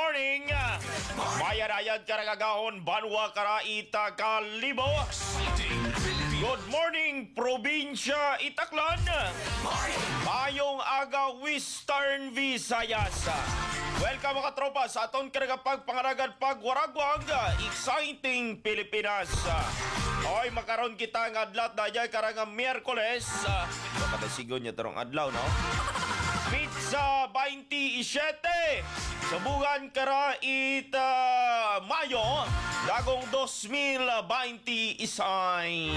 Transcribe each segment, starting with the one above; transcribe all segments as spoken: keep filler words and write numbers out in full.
morning! Bayarayad karagagahon, banwa kara ita kalibo. Good morning, probinsya Itaklan. Mayong aga Western Visayas. Welcome mga tropa sa aton karagapag pangaragad pagwaragwag. Exciting Pilipinas. Oy, makaroon kita ng adlaw dayay karang Miyerkules. Kapatasigon niya tarong adlaw, no? Pizza twenty-seven. Subugan kara ita Mayo. Dagong two thousand twenty-one.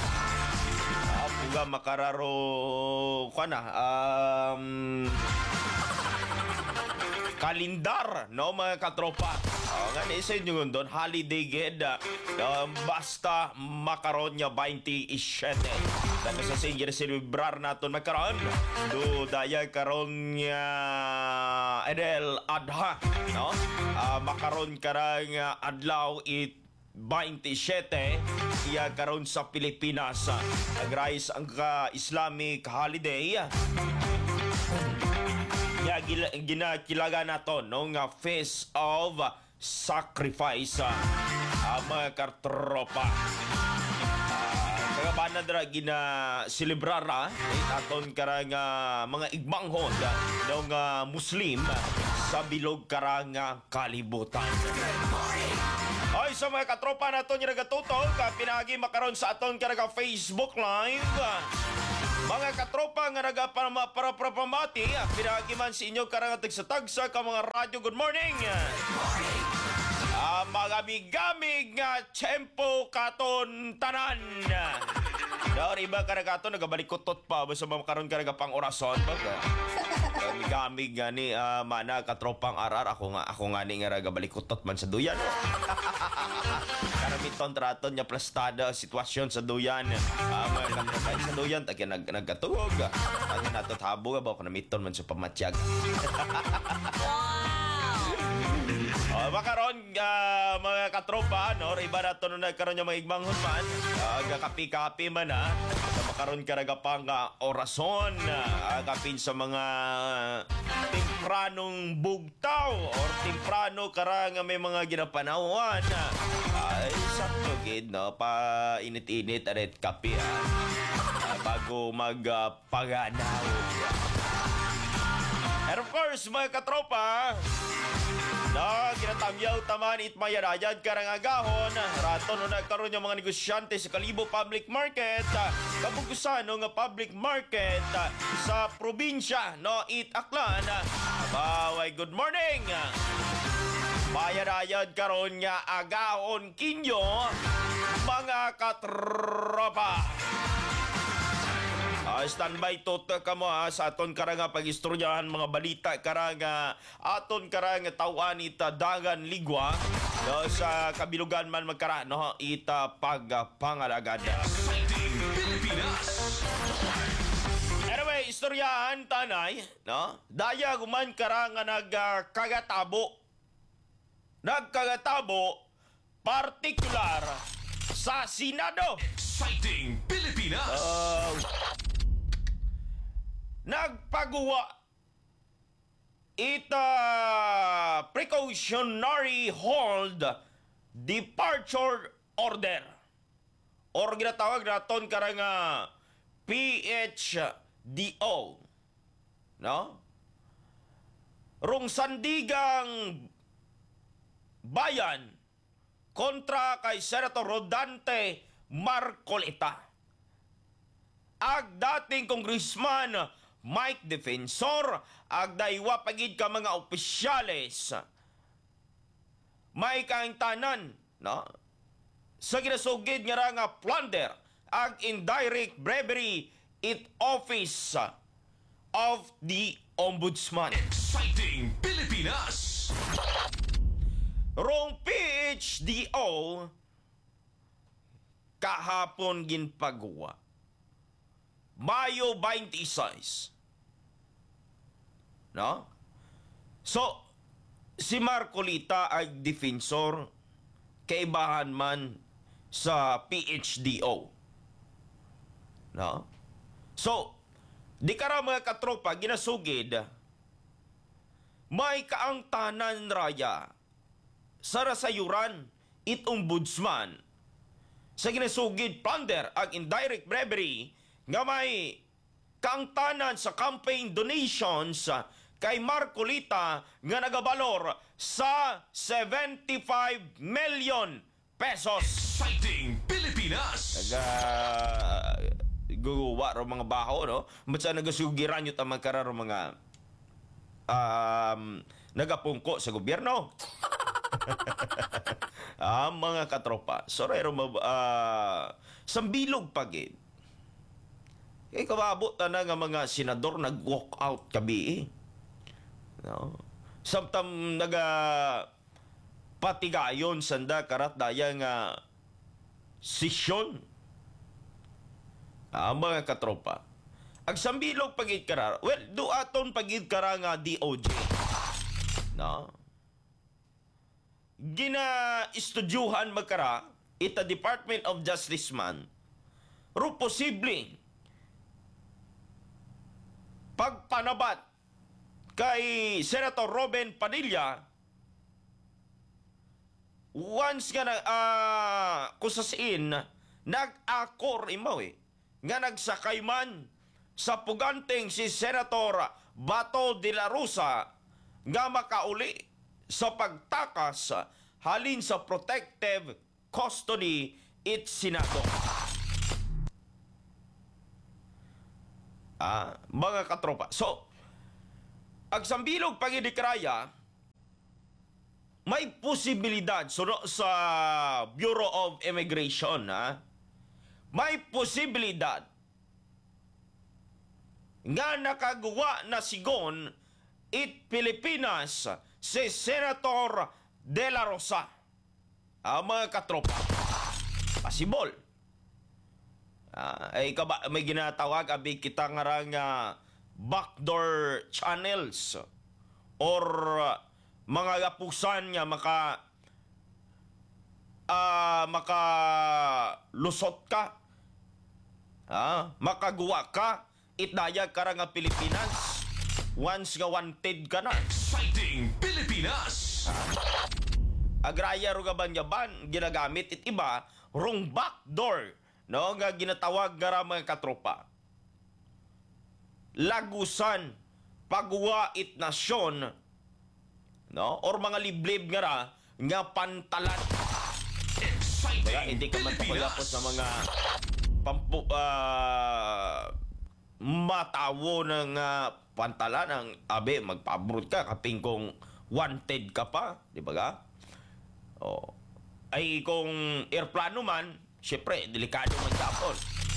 Apuga makararo kana um kalendar, no mga katropa. Oh, nga ni sa inyo doon, holiday ged. Um, basta makaroon niya twenty-seven. Dahil sa senior celebrar natin makaroon. Do daya karon niya Edel Adha. No? Uh, makaroon karang uh, adlaw it twenty-seven. Iya karon sa Pilipinas. Nag-rise ang ka Islamic holiday. Ya ginakilaga nato no nga Feast of Sacrifice uh, mga kartropa. Uh, Kagabana dra gina celebrar na eh, aton karang uh, mga igmanghon uh, ng uh, Muslim uh, sa bilog karang uh, kalibutan. Ay, sa mga katropa naton yung nagatutog, uh, pinagi makaroon sa aton karang Facebook Live. Uh, Mga katropa nga naga para para para pamati, pinagi man sa inyo karang tagsa-tagsa ka mga radyo. Good morning. Good morning. Ah, mga migamig nga tiyempo katon tanan. Daw iba karagato nagabalikutot pa basta makaron karaga pang orason baga. Migamig nga ni uh, mana katropang arar ako nga ako nga ni nga nagabalikutot man sa duyan. Karamiton traton niya plastada sitwasyon sa duyan. Uh, mga katropa sa duyan tagya nag nagkatugog. Ang natot habo ba ko namiton man sa pamatyag. Uh, makaroon uh, mga katropa, no? Iba na ito nung nagkaroon yung mga igmanghon man. Uh, kapi-kapi man, ha? Uh, makaroon karaga pang uh, orason. Uh, kapin sa mga timpranong bugtaw or timprano karang may mga ginapanawan. Ay, uh, sakto, gid, no? Pa init-init arit kapi, ha? Uh, bago magpaganaw. Uh, And of course, mga katropa, na ginatamyaw taman it mayarayad karangagahon raton no nagkaroon yung mga negosyante sa Kalibo Public Market kabugusan no nga public market sa probinsya no it Aklan. Baway good morning. Mayarayad karon nga agahon kinyo mga katropa. Uh, standby tot ka mo ha, sa aton karanga pag-istoryahan mga balita karanga aton karanga tawan ita dagan ligwa no, sa kabilugan man magkara no ita pagpangalagada. Anyway, istoryahan tanay no daya guman karanga nagkagatabo nagkagatabo partikular sa Senado. Exciting Pilipinas. Uh, Nagpagawa ita precautionary hold departure order or ginatawag naton karang P H D O, no? Rong sandigang bayan kontra kay Senator Rodante Marcolita. Ag dating congressman Mike Defensor, ag daywa pagid ka mga opisyales. May kaing tanan, no? Sa ginasugid nga nga plunder, ag indirect bribery it office of the Ombudsman. Exciting Pilipinas. Rong P H D O kahapon ginpagawa. Mayo twenty-six. No? So, si Marcolita ay defensor kaibahan man sa P H D O. No? So, di kara mga katropa ginasugid may kaangtanan raya sa rasayuran it ombudsman sa ginasugid plunder ag indirect bribery nga may kaangtanan sa campaign donations kay Marcolita nga nagabalor sa seventy-five million pesos. Exciting Pilipinas! Naga guguwa ro mga baho, no? Matsa nagasugiran yung tamang kararo mga um, nagapungko sa gobyerno. Ah, mga katropa. Sorry, ro uh, sambilog pagid. Kay kababot na nga mga senador nag-walk out kabi. Eh. No? Samtam naga patigayon sanda karat daya nga sisyon. Ah, mga katropa. Ag sambilog pagid karar. Well, do aton pagid kara nga D O J. No? Gina estudyuhan magkara ita Department of Justice man. Ro posible pagpanabat kay Senator Robin Padilla once nga na uh, kusasin nag-akor imaw eh nga nagsakay man sa puganteng si Senator Bato de la Rosa nga makauli sa pagtakas halin sa protective custody it Senado. Ah, mga katropa. So, agsambilog pagidikraya, may posibilidad so, no, sa Bureau of Immigration, ha? May posibilidad nga nakagawa na sigon it Pilipinas si Senator De La Rosa. Ah, mga katropa. Possible. Ah, ay kaba, may ginatawag abi kita nga ra nga backdoor channels or uh, mga gapusan nga maka ah maka lusot ka. Ah, makaguwa ka itdaya ka ra nga Pilipinas once nga wanted ka na. Exciting Pilipinas! Agraya ro gaban-yaban ginagamit it iba rong backdoor no nga ginatawag nga ra mga katropa. Lagusan pagwa it nasyon no or mga liblib nga ra nga pantalan. Exciting Kaya hindi ka man tapos sa mga pampu uh, matawo ng uh, pantalan ang abe magpabrut ka kaping kung wanted ka pa, di ba ga? Oh. Ay kung airplano man, syempre delikado man Japon.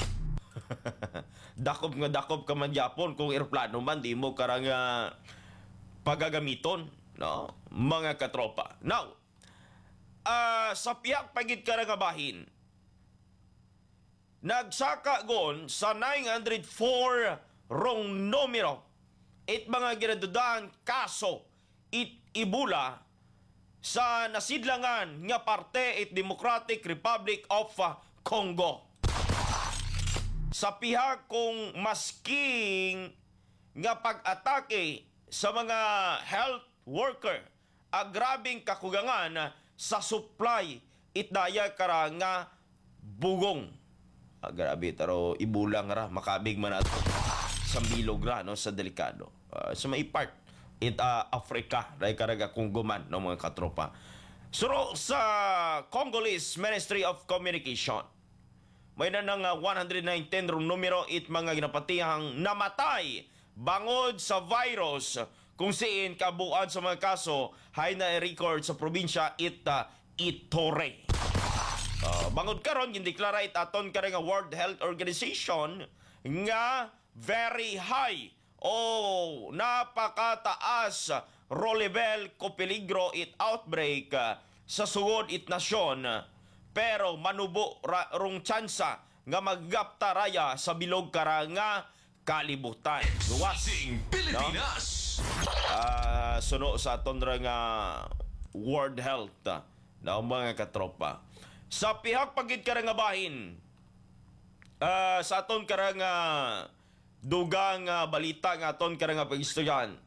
Dakop nga dakop ka man Japon kung airplano man di mo karang uh, pagagamiton, no? Mga katropa. Now, uh, sa piyak pagid karang bahin, nagsaka gon sa nine oh four rong numero it mga ginadudahan kaso it ibula sa nasidlangan nga parte it Democratic Republic of uh, Congo. Sa pihak kung masking nga pag-atake sa mga health worker agrabing kakugangan sa supply itdaya kara nga bugong. Ah, grabe taro ibulang ra makabig man ato sambilog ra no sa delikado. Uh, sa may part it uh, Africa ray karaga Congo man no mga katropa. Suro sa Congolese Ministry of Communication may na ng uh, one nineteen rong numero it mga ginapatihang namatay bangod sa virus kung siin kabuan sa mga kaso hay na record sa probinsya it uh, Itore. Uh, bangod karon gindeklara it aton kare nga World Health Organization nga very high o napakataas ro level ko peligro it outbreak uh, sa sugod it nasyon pero manubo ra, rong tsansa nga maggapta raya sa bilog kara nga kalibutan. Luwas, Exciting Pilipinas! no? Uh, suno sa aton ra nga World Health uh, na mga katropa. Sa pihak pagid kara nga bahin, uh, sa aton kara nga dugang uh, balita nga aton kara nga pag-istoryahan. Eh,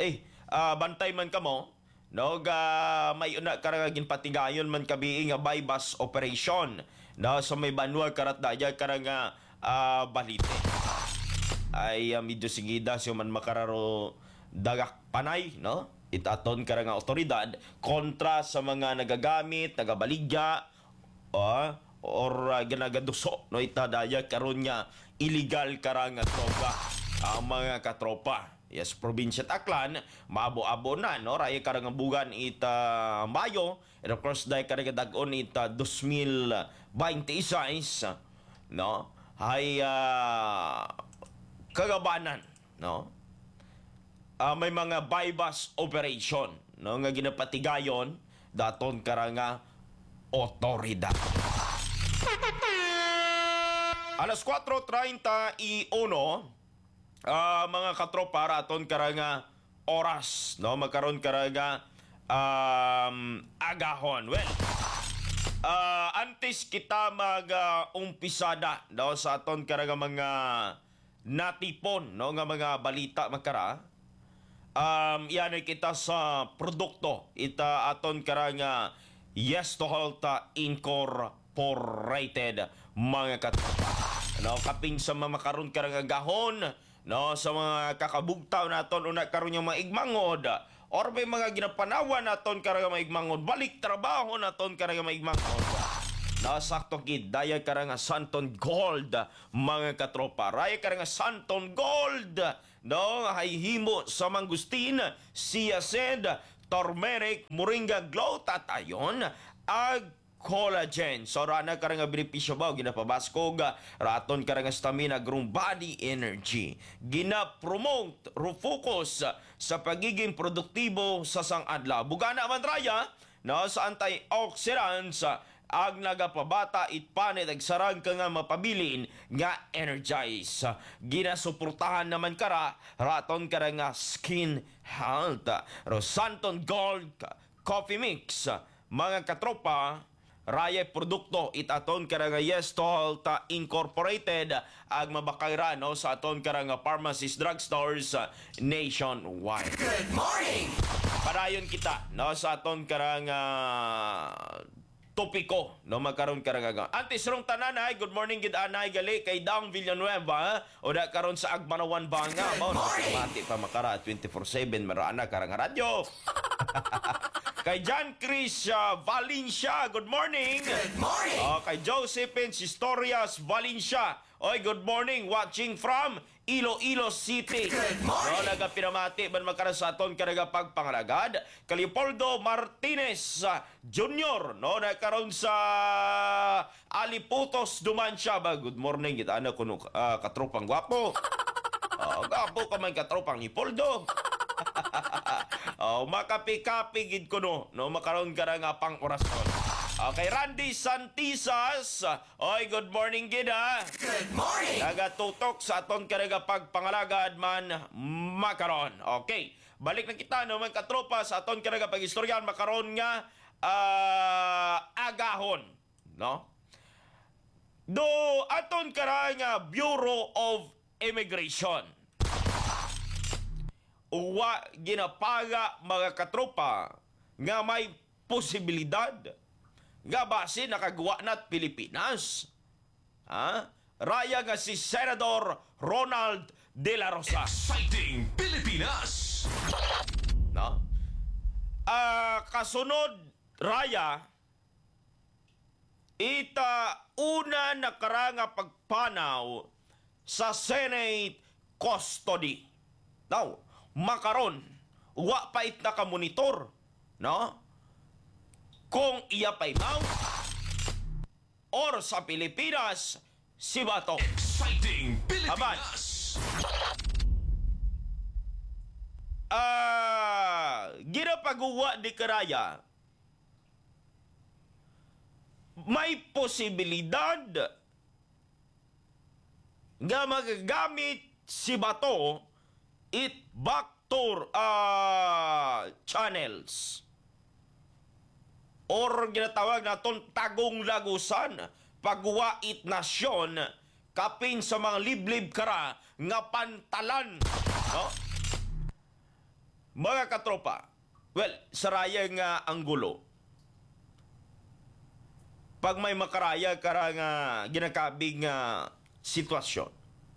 ah, bantay man kamo, no, ga may una karang ginpatigayon man kabi nga bypass operation, no, sa may banwa karat daya karang ah, balite. Ay uh, medyo sigida siya man makararo dagak panay, no? Itaton karang otoridad kontra sa mga nagagamit, nagabaligya, ah, or uh, ginagaduso, no, itadaya karon nga illegal karang tropa ang mga katropa. Yes, probinsya Taclan, maabo-abo na, no? Raya karang bugan ita Mayo, and of course, dahil karang dagon ita two thousand twenty-six, no? Ay uh, kagabanan, no? Uh, may mga bypass operation, no? Nga ginapatigayon, daton karang otoridad. Alas four thirty-one, uh, mga katropa raton karanga oras, no, magkaroon karanga um, agahon. Well, uh, antes kita mag uh, umpisada, no, sa aton karanga mga natipon, no, nga mga balita magkara. Um, yan ay kita sa produkto ita aton karanga Yes to Halta Incorporated, mga katropa. No, kaping sa mamakaron karang gahon, no, sa mga kakabugtaw naton una karon yung maigmangod, or may mga ginapanawan naton karang maigmangod, balik trabaho naton karang maigmangod. No, sakto gid daya karang Santon Gold, mga katropa. Raya karang Santon Gold, no, hay himo sa mangustin, siased, turmeric, moringa glutat ayon, ag collagen. So, rana ka nga benepisyo ba? Ginapabaskog, raton ka nga stamina, growing body energy. Ginapromote, refocus sa pagiging produktibo sa sang-adlaw. Bugana man raya, no, sa antioxidants, ag nagapabata itpanit ag sarang ka nga mapabilin nga energize. Ginasuportahan naman kara raton kara nga skin health. Rosanton Gold Coffee Mix, mga katropa, raya produkto itaton kara nga Yes to Halta Incorporated, ag mabakayra, no, sa aton kara nga pharmacies, drugstores nationwide. Good morning! Padayon kita, no, sa aton kara nga topiko, no, magkaroon karang antes rong tananay. Good morning gid anay gali kay Dang Villanueva, o da karon sa Agmanawan Banga mo, no, mati pa makara twenty-four seven marana karang radyo. Kay John Chris uh, Valencia, good morning. Good morning! Oh, kay Josephine Sistorias Valencia, oy, good morning, watching from Iloilo City. Good morning! No, nagapinamati man makarasaton kanaga pagpangalagad. Kay Leopoldo Martinez uh, Junior, no, nagkaroon sa Aliputos Dumansya ba. Good morning, kita ana kuno uh, katropang gwapo. Oh, gwapo ka man katropang Leopoldo. Oh, makapi-kapi gid kuno, no, makaroon ka na nga pang orason. Okay, Randy Santisas, oy, good morning gid ha. Good morning! Nagatutok sa aton kanaga pagpangalagad man makaron. Okay, balik na kita, no, mga katropa, sa aton kanaga pagistoryan makaron nga uh, agahon, no. Do aton kara nga Bureau of Immigration, uwa ginapaga, mga katropa, nga may posibilidad nga base nakagawa na't Pilipinas. Ha? Raya nga si Senador Ronald De La Rosa. Exciting Pilipinas! No? Ah, kasunod, Raya, ita una nakaranga pagpanaw sa Senate custody. Now, makaron, wa pa it nakamonitor, no? Kung iya pa'y mount or sa Pilipinas, si Bato. Exciting Pilipinas! Ah, ginapagawa di Karaya, may posibilidad nga magagamit si Bato it backdoor uh, channels or ginatawag naton tagong lagusan, pagwait nasyon kapin sa mga liblib kara nga pantalan, no? Mga katropa, well, saraya nga ang gulo. Pag may makaraya kara nga ginakabing nga sitwasyon.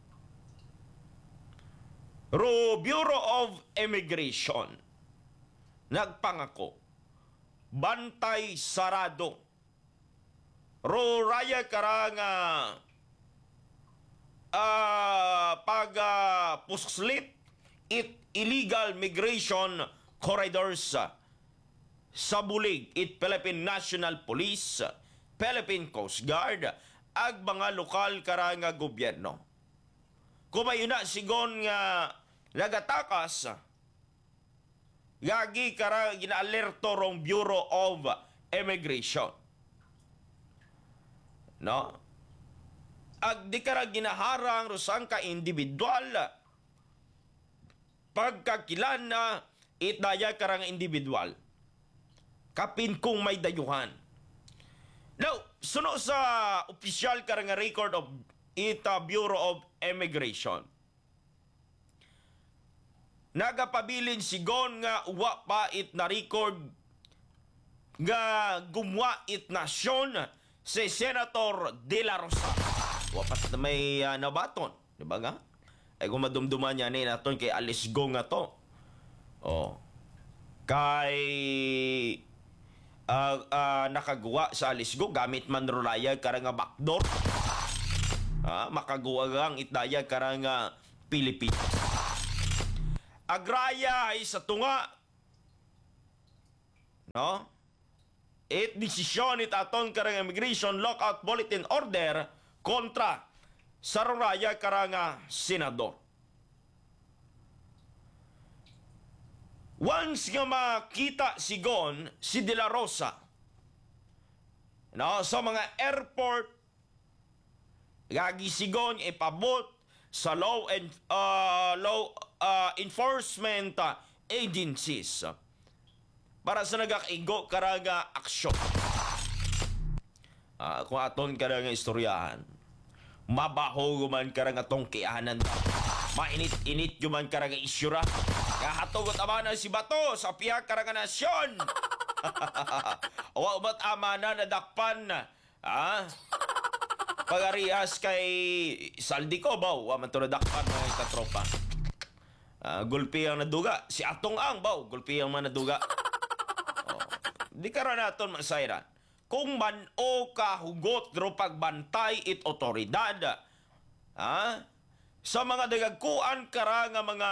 Ro Bureau of Immigration nagpangako bantay sarado. Ro raya kara nga uh, pag uh, puslit it illegal migration corridors uh, sa bulig it Philippine National Police, Philippine Coast Guard, ag mga lokal kara nga gobyerno. Kumayo na sigon nga nagatakas, gagi kara ginaalerto rong Bureau of Immigration. No? Ag di kara ginaharang rusang ka individual pagkakilan na itdaya karang individual. Kapin kung may dayuhan. Now, suno sa opisyal karang record of ita Bureau of Immigration. Nagapabilin sigon nga uwa pa it na record nga gumwa it nasyon si Senator De La Rosa. Wapat na may uh, nabaton. Di ba nga? Ay kung madumduman niya ni naton kay Alisgo nga to. Oh. Kay uh, uh, nakagawa sa Alisgo gamit man rulaya karang nga backdoor. Ah, makaguwagang itdaya karang nga Pilipinas. Agraya ay sa tunga. No? It desisyon it aton karang immigration lockout bulletin order kontra sa ruraya karang nga senador. Once nga makita sigon si De La Rosa, no, sa mga airport, gagi sigon ipabot sa law and uh, law uh, enforcement uh, agencies para sa nagakaigo karaga aksyon. Uh, kung aton karaga istoryahan, mabaho man karaga tong kianan, mainit-init yuman karaga isyura, kahatugot amana si Bato sa pihak karaga nasyon. Wa ba't amana nadakpan, ah? Pagarias kay Saldico baw, wa man to nadakpan mga katropa. Uh, gulpi ang naduga. Si Atong Ang baw, gulpi ang man naduga. Oh. Di ka naton masayran. Kung man o kahugot ro pagbantay it otoridad, ha? Sa mga dagagkuan kara nga mga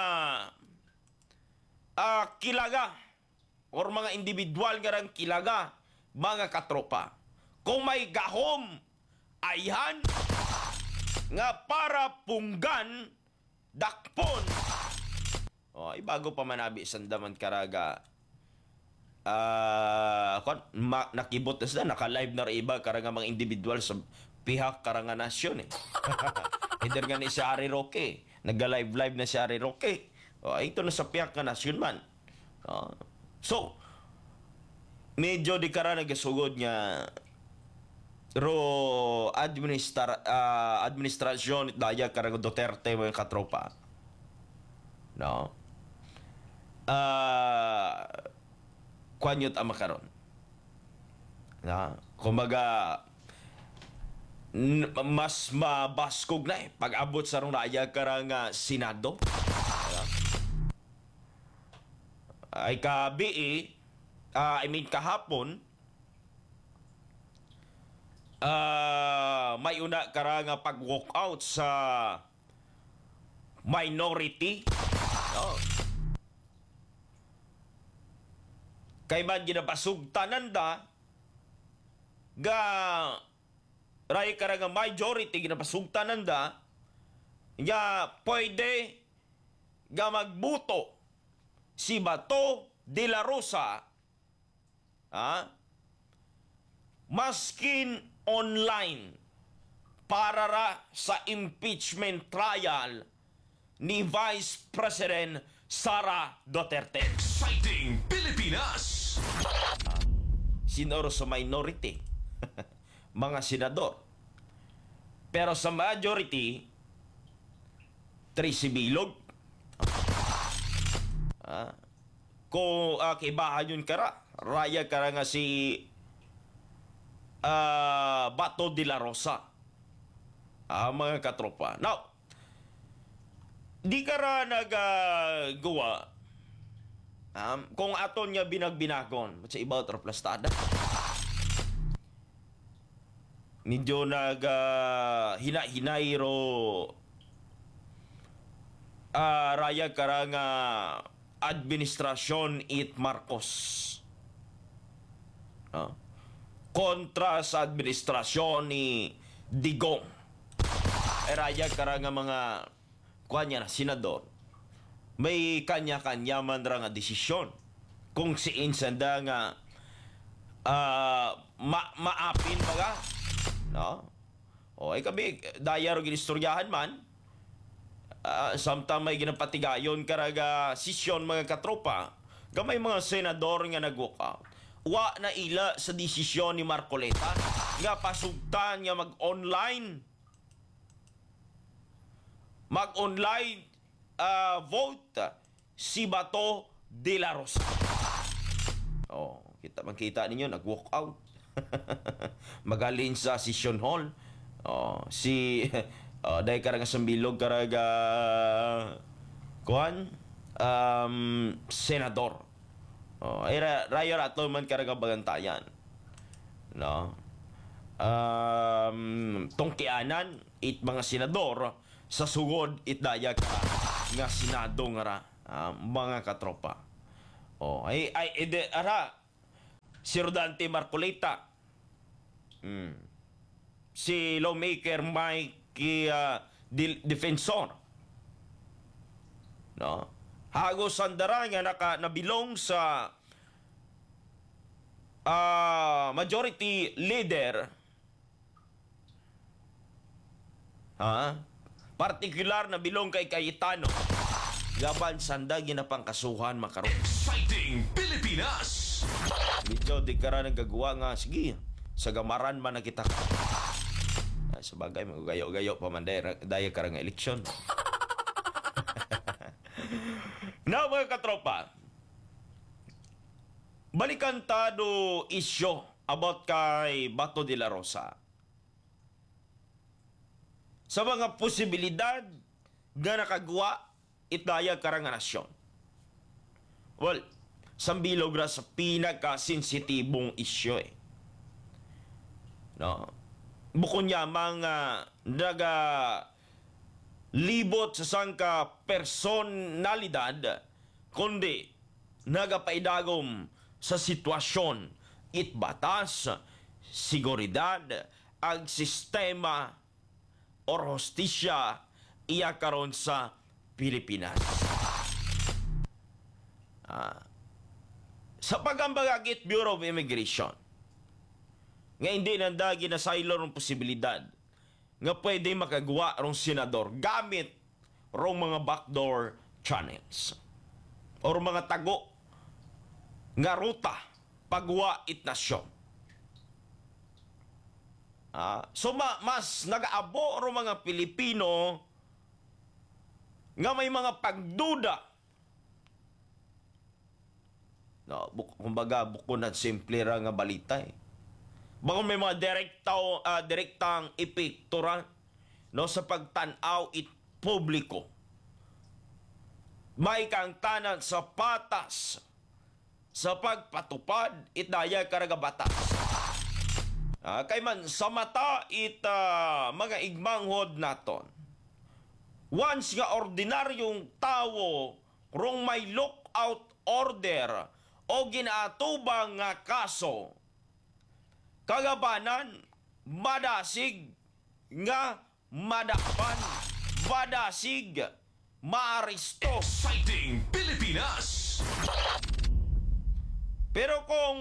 uh, kilaga or mga individual nga kilaga, mga katropa. Kung may gahom ayhan nga para punggan dakpon. Oh, ay bago pa manabi sandaman karaga. Ah, uh, ma- nakibot na sila, naka-live na iba karaga mga individual sa pihak karanga nasyon eh. Hider nga ni si Ari Roque, nagga-live-live na si Ari Roque. Oh, ito na sa pihak nga nasyon man. Oh. So, medyo di kara nagasugod nga ro administra uh, administrasyon daya karang Duterte mga katropa. No. Ah, uh, kwanyot ang makaron. Na, kumbaga n- mas mabaskog na eh pag-abot sa rong daya karang uh, Senado. Uh, ay kabi eh, uh, I mean kahapon, Uh, may una kara nga pag-walk out sa minority. No. Kay man ginapasug tananda ga ray kara nga majority ginapasug tananda nga pwede ga magbuto si Bato De La Rosa, ha? Maskin online para ra sa impeachment trial ni Vice President Sara Duterte. Exciting Pilipinas! Sinoro sa minority, mga senador. Pero sa majority, Tracy Bilog, ah, ko uh, kibahan yun kara. Raya kara nga si uh, Bato de la Rosa. Ah, mga katropa. Now, di kara nagagawa um, kung aton niya binagbinagon sa ibaw traplastada. Medyo nag uh, hina-hinay ro uh, raya kara nga administrasyon it Marcos. No? Kontra sa administrasyon ni Digong. E raya kara nga mga kuanya na senador. May kanya-kanya man ra nga desisyon. Kung si insanda nga uh, ma maapin baga. No? O ay kami daya ro ginistoryahan man. Uh, samtang may ginapatigayon karaga sisyon mga katropa, gamay mga senador nga nag-walk out. Wa na ila sa desisyon ni Marcoleta nga pasugtan nga mag-online mag-online uh, vote si Bato de la Rosa. Oh, kita makita ninyo nag-walk out. Magalin sa session hall. Oh, si Uh, dahil karang sambilog karaga kuan um, senador. Oh, ay rayo rato man karaga bagantayan. No. Um, tongkianan it mga senador sa sugod it daya ka nga senado nga ra uh, mga katropa. Oh, ay ay ede ara si Rodante Marcoleta. Hmm. Si lawmaker Mike ki uh, di, defensor, no, hagos sandara nga naka nabilong sa uh, majority leader, ha, partikular na bilong kay Cayetano gaban sanda ginapangkasuhan makaron. Exciting Pilipinas! Medyo di ka ra nagagawa nga sige sa gamaran man na kita. Sa bagay, magayo-gayo pa man dahil dahil karang eleksyon. Now, mga katropa, balikan tado isyo about kay Bato de la Rosa. Sa mga posibilidad nga nakagawa itdaya karang nasyon. Well, sambilog ra sa pinaka-sensitibong isyo eh. No? Bukod niya mga naga libot sa sangka personalidad, kundi nagapaidagom sa sitwasyon, it batas, seguridad, ag sistema or hostisya iya karon sa Pilipinas. Ah, sa pagambagagit Bureau of Immigration, nga hindi nanda ginasaylo ng posibilidad nga pwede makagawa rong senador gamit rong mga backdoor channels or mga tago nga ruta pagwa it nasyon. Ah, so ma, mas nagaabo rong mga Pilipino nga may mga pagduda. No, buk kumbaga bukod na simple ra nga balita eh. Bakong may mga direktaw, uh, direktang epektora no, sa pagtanaw it publiko. May kang tanan sa patas sa pagpatupad it daya karaga batas. Uh, kay man sa mata it uh, mga igmanghod naton. Once nga ordinaryong tao rong may lookout order o ginaatubang nga kaso, kagabanan, madasig nga madakpan, madasig maaresto. Exciting Pilipinas! Pero kung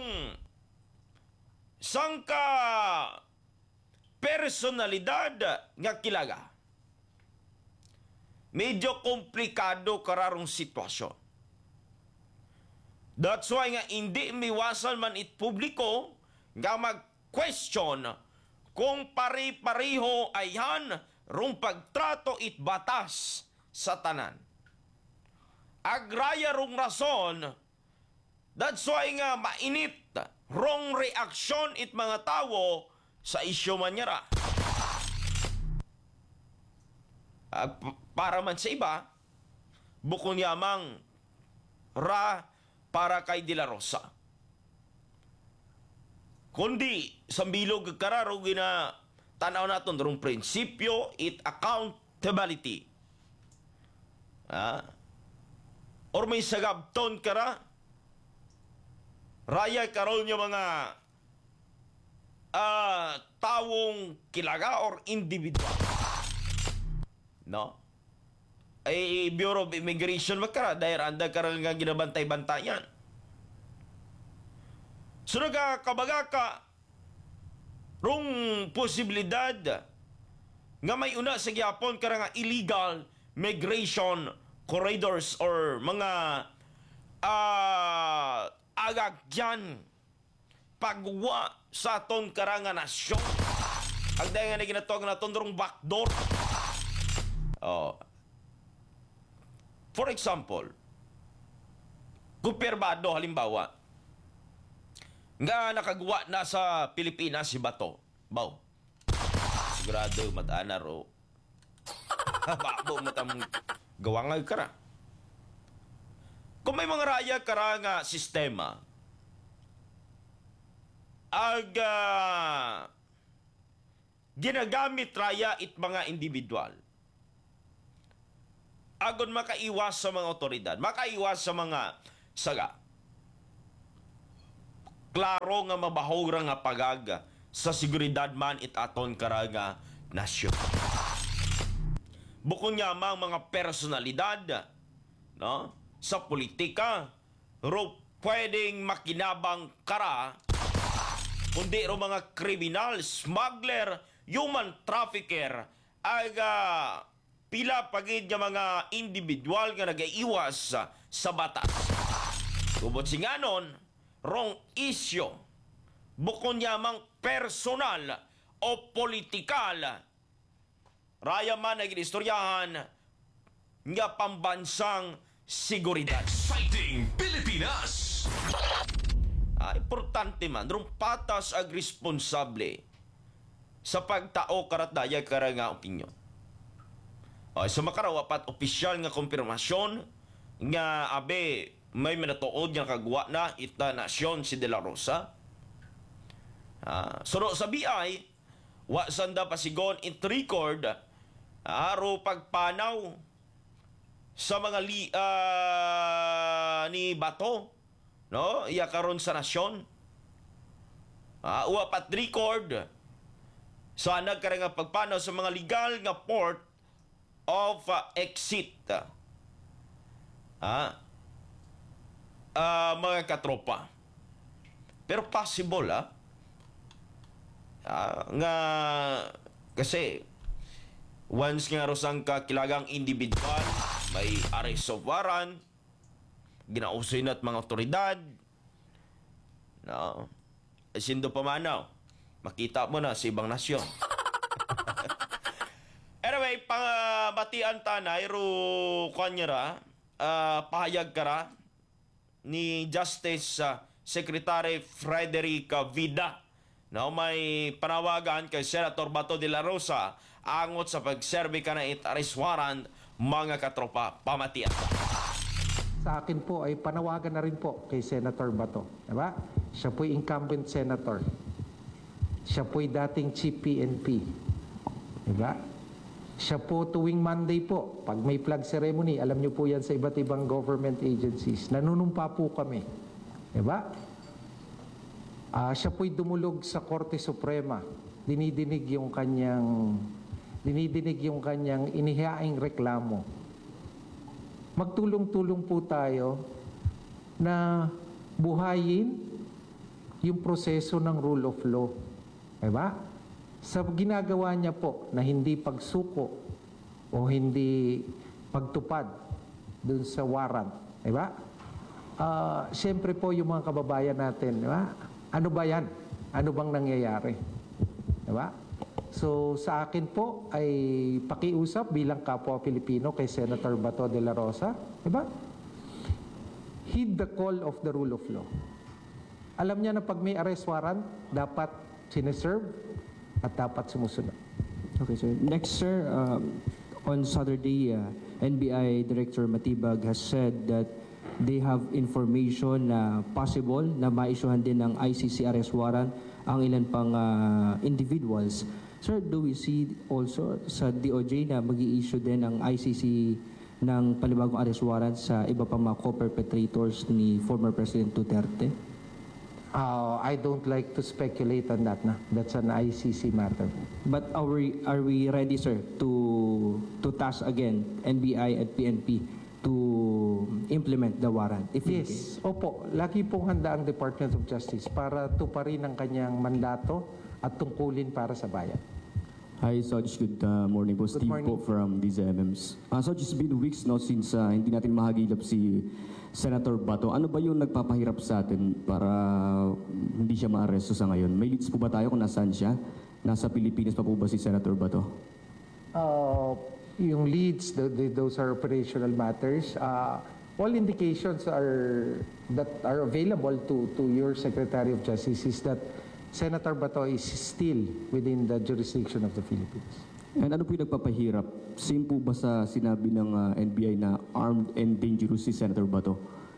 sangka personalidad nga kilaga, medyo komplikado kararong sitwasyon. That's why nga hindi miwasan man it publiko nga mag-question kung pari-pariho ayan rong pagtrato it batas sa tanan. Agraya rong rason That's why nga mainit, wrong reaction it mga tao sa isyo man niya ra. Ah, p- para man sa iba, bukod yamang ra para kay De La Rosa. Kundi, sa bilog kararo gina tanaw naton rong prinsipyo it accountability. Ah? Or may sagabton kara, raya karon yung mga ah, tawong kilaga or individual. No? Ay, Bureau of Immigration magkara, dahil anda karal nga ginabantay-bantayan. So nagkakabaga ka, rong posibilidad nga may una sa gyapon kara nga illegal migration corridors or mga ah, agagyan pagwa sa aton kara nga nasyon. Ang dahil nga na ginatawag na rong backdoor. Oh. For example, kuperbado halimbawa, nga nakagawa na sa Pilipinas si Bato. Baw. Sigurado matanar o babo matam gawangay kara. Kung may mga raya kara nga sistema, ag uh, ginagamit raya it mga individual. Agon makaiwas sa mga otoridad, makaiwas sa mga saga. Klaro nga mabahog ra nga pagaga sa seguridad man it aton karaga nasyon. Bukod nga mang mga personalidad, no, sa politika, ro pwedeng makinabang kara, kundi ro mga kriminal, smuggler, human trafficker, aga pila pagid nga mga individual nga nagaiwas sa batas. Kubot singanon, wrong issue, bukod yamang personal o politikal, raya man naging istoryahan nga pambansang seguridad. Exciting Pilipinas! Ah, importante man, rong patas ag responsable sa pagtao karat daya kara nga opinyon. O, sa makaraw, apat opisyal nga konfirmasyon nga abe may manatuod nga kagwa na ita nasyon si De La Rosa. Ah, suno sa B I, wa sanda pasigon it record aro pagpanaw sa mga li, ah, ni Bato, no? Iya karon sa nasyon. Ah, wa pat record sa nagkara nga pagpanaw sa mga legal nga port of uh, exit. Ah, ah, mga katropa. Pero possible, ah. Ah, nga kasi once nga rosang kakilagang individual, may arrest of warrant, ginausoy na't mga otoridad, no? Sindo pamanaw, makita mo na sa ibang nasyon. Anyway, pangabatian tanay, ro kanyara, uh, pahayag kara ni Justice uh, Secretary Frederick Vida na may panawagan kay Senator Bato de la Rosa angot sa pagserve ka na it arrest warrant mga katropa pamatian. Sa akin po ay panawagan na rin po kay Senator Bato. Diba? Siya po'y incumbent senator. Siya po'y dating Chief P N P. Diba? Siya po tuwing Monday po, pag may flag ceremony, alam niyo po yan sa iba't ibang government agencies, nanunumpa po kami. Diba? Uh, siya po'y dumulog sa Korte Suprema. Dinidinig yung kanyang, dinidinig yung kanyang inihaing reklamo. Magtulong-tulong po tayo na buhayin yung proseso ng rule of law. Diba? Sa ginagawa niya po na hindi pagsuko o hindi pagtupad dun sa warrant, di ba? Uh, Siyempre po yung mga kababayan natin, di ba? Ano ba yan? Ano bang nangyayari? Di ba? So sa akin po ay pakiusap bilang kapwa Pilipino kay Senator Bato de la Rosa, di ba? heed the call of the rule of law. Alam niya na pag may arrest warrant, dapat sineserve at dapat sumusunod. Okay, sir. Next, sir, um, on Saturday, uh, N B I Director Matibag has said that they have information na possible na maisyuhan din ng I C C arrest warrant ang ilan pang uh, individuals. Sir, do we see also sa D O J na mag-i-issue din ng I C C ng palibagong arrest warrant sa iba pang mga co-perpetrators ni former President Duterte? Uh, I don't like to speculate on that. Na. That's an I C C matter. But are we, are we ready, sir, to to task again N B I at P N P to implement the warrant? If in case? Yes, opo. Lagi pong handa ang Department of Justice para tuparin ang kanyang mandato at tungkulin para sa bayan. Hi, Sarge. Good uh, morning po. Steve morning. po from D Z M Ms. Uh, Sarge, it's been weeks no, since uh, hindi natin mahagilap si Senator Bato. Ano ba yung nagpapahirap sa atin para hindi siya maaresto sa ngayon? May leads po ba tayo kung nasaan siya? Nasa Pilipinas pa po ba si Senator Bato? Uh, yung leads, the, the, those are operational matters. Uh, all indications are that are available to, to your Secretary of Justice is that Senator Bato is still within the jurisdiction of the Philippines. And ano po yung nagpapahirap? Same po ba sa sinabi ng uh, N B I na armed and dangerous si Senator Bato?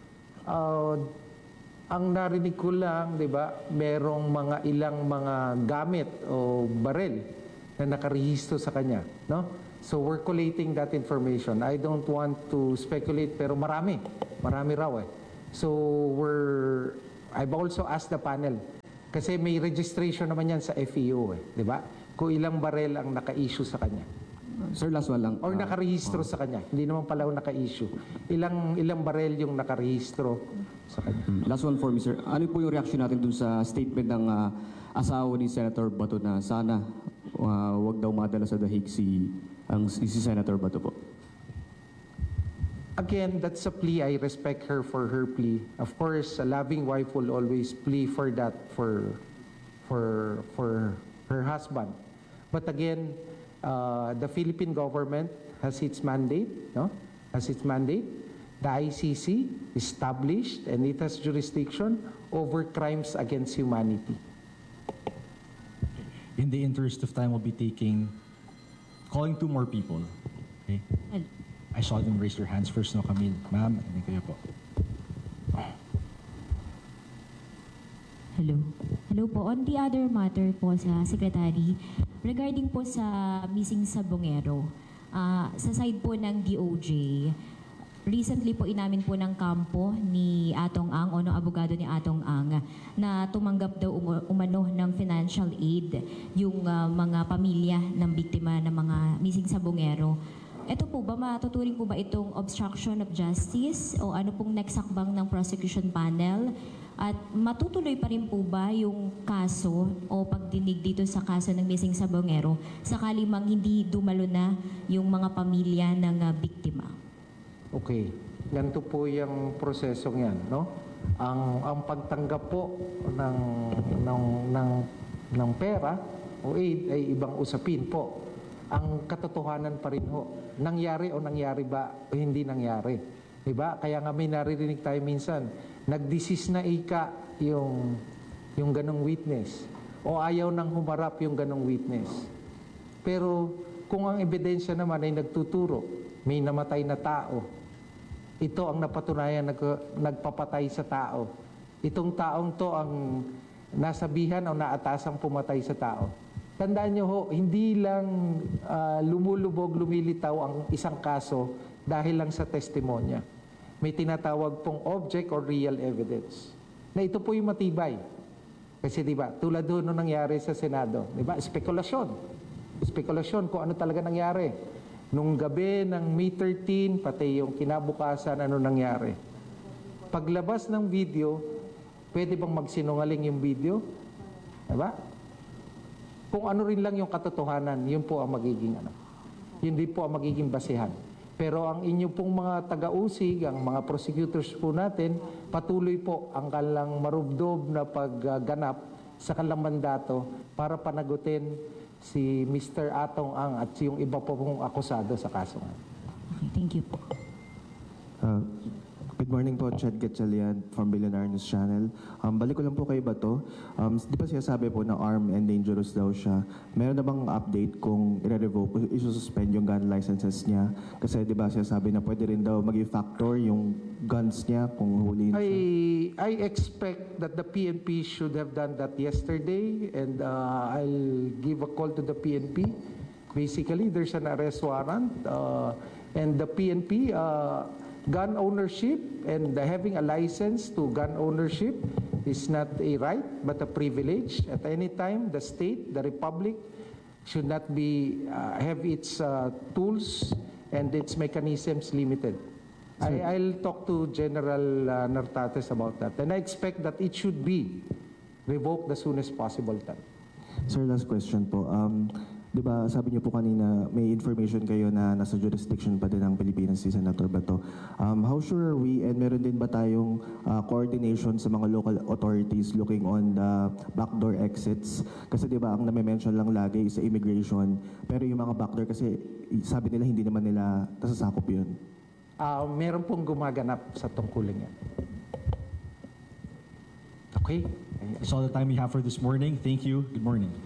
Uh, ang narinig ko lang, di ba, merong mga ilang mga gamit o barel na nakarehistro sa kanya, no? So we're collating that information. I don't want to speculate, pero marami. Marami raw eh. So we're, I've also asked the panel, kasi may registration naman yan sa F E O eh, di ba? Kung ilang barel ang naka-issue sa kanya. Sir, last one lang. Or Uh, nakarehistro sa kanya. Hindi naman pala naka-issue. Ilang ilang barel yung nakarehistro sa kanya. Mm, Last one for me, sir. Ano po yung reaction natin dun sa statement ng uh, asawa ni Senator Bato na sana uh, wag daw madala sa dahig si, ang, si Senator Bato po? Again, that's a plea. I respect her for her plea. Of course, a loving wife will always plea for that for for for her husband. But again, uh, the Philippine government has its mandate, no? Has its mandate. The I C C established and it has jurisdiction over crimes against humanity. In the interest of time, we'll be taking, calling two more people. Okay? I saw them raise their hands first, no, Camille. Ma'am, and then kayo po. Hello. Hello po. On the other matter po sa Secretary, regarding po sa missing sa Bungero, ah, sa side po ng D O J, recently po inamin po ng kampo ni Atong Ang o ng abogado ni Atong Ang na tumanggap daw um- umano ng financial aid yung ah, mga pamilya ng biktima ng mga missing sa Bungero. Ito po ba, matuturing po ba itong obstruction of justice o ano pong next hakbang ng prosecution panel? At matutuloy pa rin po ba yung kaso o pagdinig dito sa kaso ng missing sa Bungero sakali mang hindi dumalo na yung mga pamilya ng ah, biktima? Okay. Ganito po yung prosesong yan, no? Ang ang pagtanggap po ng ng ng ng pera o aid ay ibang usapin po. Ang katotohanan pa rin ho. Nangyari o nangyari ba o hindi nangyari? Diba? Kaya nga may naririnig tayo minsan, nag-desist na ika yung, yung ganong witness o ayaw nang humarap yung ganong witness. Pero kung ang ebidensya naman ay nagtuturo, may namatay na tao, ito ang napatunayan nag, nagpapatay sa tao. Itong taong to ang nasabihan o naatasang pumatay sa tao. Tandaan nyo ho, hindi lang uh, lumulubog, lumilitaw ang isang kaso dahil lang sa testimonya. May tinatawag pong object or real evidence. Na ito po yung matibay. Kasi di ba, tulad doon nung nangyari sa Senado, di ba, spekulasyon. Spekulasyon kung ano talaga nangyari. Nung gabi ng May thirteenth, pati yung kinabukasan, ano nangyari. Paglabas ng video, pwede bang magsinungaling yung video? Di ba? Kung ano rin lang yung katotohanan, yun po ang magiging ano. Yun din po ang magiging basehan. Pero ang inyo pong mga taga-usig, ang mga prosecutors po natin, patuloy po ang kalang marubdob na pagganap sa kalang mandato para panagutin si Mister Atong Ang at yung iba po pong akusado sa kaso. Okay, thank you po. Uh, Good morning po, Chad Gatchalian from Billionaire News Channel. Um, balik ko lang po kay Bato. Um, di ba siya sabi po na armed and dangerous daw siya? Meron na bang update kung i-revoke, i-suspend yung gun licenses niya? Kasi di ba siya sabi na pwede rin daw maging factor yung guns niya kung huli I, siya? I expect that the P N P should have done that yesterday, and uh, I'll give a call to the P N P. Basically, there's an arrest warrant, uh, and the P N P, uh, gun ownership and having a license to gun ownership is not a right but a privilege. At any time, the state, the republic, should not be uh, have its uh, tools and its mechanisms limited. I, I'll talk to General uh, Nartates about that, and I expect that it should be revoked as soon as possible. Then. Sir, last question po. Um, di ba sabi niyo po kanina may information kayo na nasa jurisdiction pa din ng Pilipinas si Senator Bato. Um, how sure are we, and meron din ba tayong uh, coordination sa mga local authorities looking on the backdoor exits? Kasi di ba ang nami-mention lang lagi is sa immigration, pero yung mga backdoor kasi sabi nila hindi naman nila nasasakop yun. Uh, meron pong gumaganap sa tungkulin yan. Okay? That's all the time we have for this morning. Thank you. Good morning.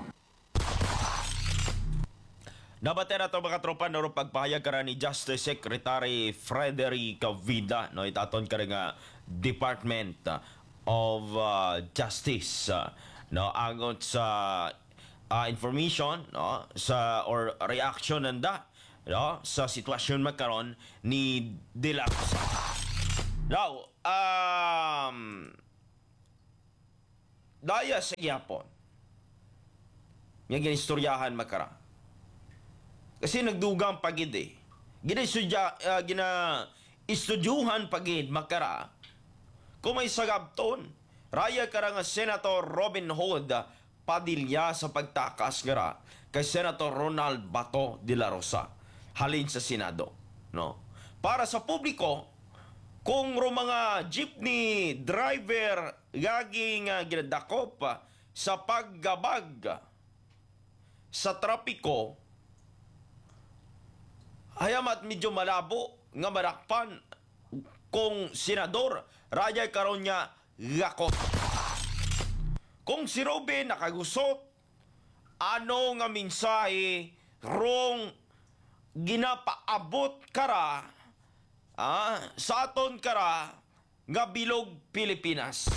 Nabate na ito mga tropa na rin pagpahayag ka ni Justice Secretary Frederick Vida, no, itaton ka rin nga Department of uh, Justice, uh, no, agot sa uh, information, no, sa or reaction nanda, no, sa sitwasyon magkaroon ni De La Rosa. Now, um, daya sa Yapon, yung ginistoryahan magkaroon. Kasi nagdugang pagid eh. Gina-istudya, uh, gina-istudyuhan pagid makara. Kung may sagabton, raya ka nga Senator Robin Hood Padilla sa pagtakas nga kay Senator Ronald Bato de la Rosa halin sa Senado. No? Para sa publiko, kung ro mga jeepney driver gaging uh, ginadakop uh, sa paggabag sa trapiko, hayamat medyo malabo nga marakpan kung senador raya karon niya gakot. Kung si Robin nakagusot, ano nga mensahe rong ginapaabot kara ah, sa aton kara nga bilog Pilipinas.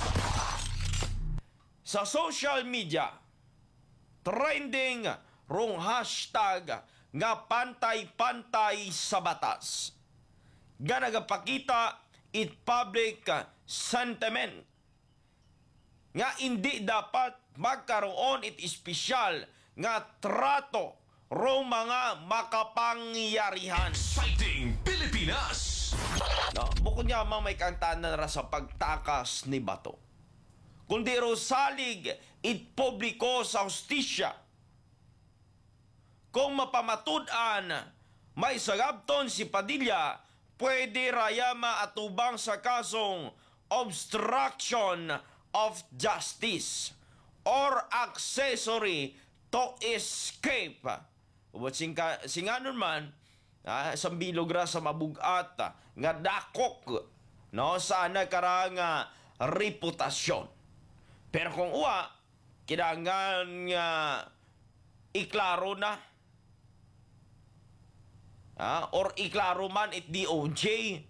Sa social media, trending rong hashtag nga pantay-pantay sa batas. Nga nagapakita it public sentiment. Nga hindi dapat magkaroon it espesyal nga trato rong mga makapangyarihan. Exciting Pilipinas! No, bukod niya mang may kantaan na ra sa pagtakas ni Bato. Kundi ro salig it publiko sa hustisya. Kung mapamatud-an, may sagabton si Padilla, pwede raya maatubang sa kasong obstruction of justice or accessory to escape. But singka, singanon man, ah, sambilog ra sa mabugat, nga dakok, no, sana karang uh, reputasyon. Pero kung uwa, kinangan nga uh, iklaro na, Ah, or iklaro man it D O J,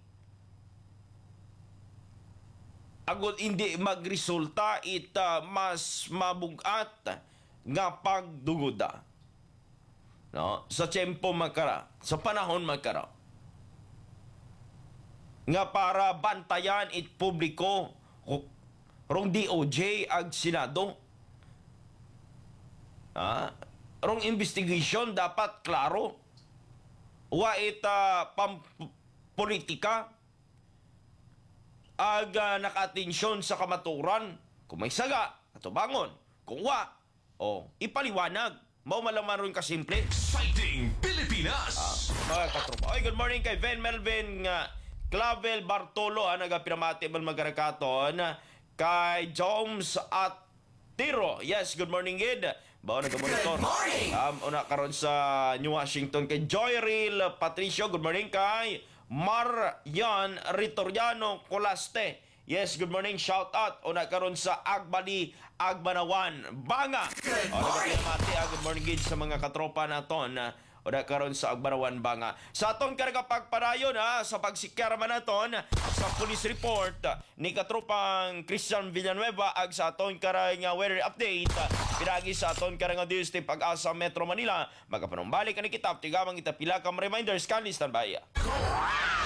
agod hindi magresulta it uh, mas mabugat nga pagduguda, no, sa tiyempo magkara, sa panahon magkara, nga para bantayan it publiko rong D O J ag Senado. Ah, rong investigation dapat klaro. Wa ita pam politika aga nakatensyon sa kamaturan. Kung may saga, katubangon. Kung wa, o ipaliwanag. Mao malaman ron kasimple. Exciting Pilipinas! Ah, mga katropa. Oy, good morning kay Ven Melvin uh, Clavel Bartolo, ah, nagapinamati bal magarakaton kay Joms at Tiro. Yes, good morning, Gid. Bao nag-monitor. Um, una karon sa New Washington kay Joyril Patricio. Good morning kay Marian Ritoriano Colaste. Yes, good morning, shout out. O nagkaroon sa Agbali, Agbanawan, Banga. O nagkatinamati, ah, good morning gid sa mga katropa naton. ah, O nagkaroon sa Agbanawan, Banga. Sa aton karga pagpadayon ha, sa pagsikarma naton sa police report ah, ni katropang Christian Villanueva ag sa aton karang nga weather update. ah, Pinagi sa aton karang D S T Pag-asa Metro Manila. Magapanumbalik ka ni kita, tigamang kita pila ka reminders, kan standby.